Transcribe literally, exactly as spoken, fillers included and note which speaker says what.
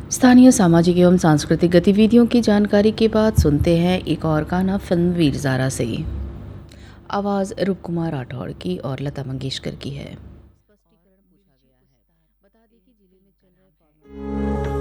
Speaker 1: स्थानीय सामाजिक एवं सांस्कृतिक गतिविधियों की जानकारी के बाद सुनते हैं एक और गाना फिल्म वीर ज़ारा से। आवाज़ रूप कुमार राठौड़ की और लता मंगेशकर की है। स्पष्टीकरण पूछा गया है। बता दें कि जिले में चल रहे